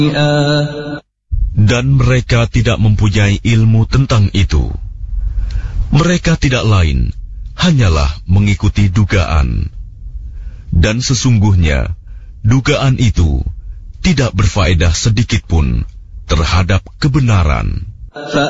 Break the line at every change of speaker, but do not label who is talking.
Dan mereka tidak mempunyai ilmu tentang itu. Mereka tidak lain, hanyalah mengikuti dugaan. Dan sesungguhnya, dugaan itu tidak berfaedah sedikitpun terhadap kebenaran.